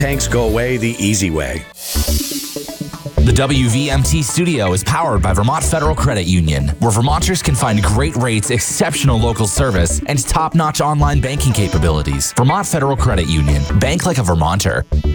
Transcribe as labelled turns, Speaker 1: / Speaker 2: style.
Speaker 1: Tanks go away the easy way.
Speaker 2: The WVMT studio is powered by Vermont Federal Credit Union, where Vermonters can find great rates, exceptional local service, and top-notch online banking capabilities. Vermont Federal Credit Union. Bank like a Vermonter.